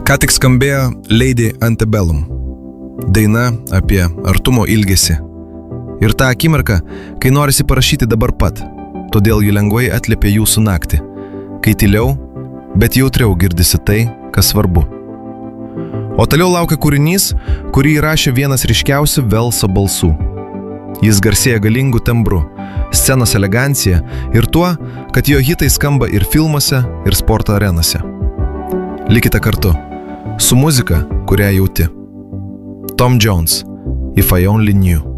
Ką tik skambėjo Lady Antebellum. Daina apie artumo ilgesį. Ir tą akimirką, kai norisi parašyti dabar pat, todėl ji lengvai atliepia jūsų naktį, kai tyliau, bet jautriau girdisi tai, kas svarbu. O toliau laukia kūrinys, kurį įrašė vienas ryškiausių Velso balsų. Jis garsėja galingų tembru, scenos elegancija ir tuo, kad jo hitai skamba ir filmuose, ir sporto arenose. Likite kartu su muzika, kurią jauti. Tom Jones, If I Only Knew.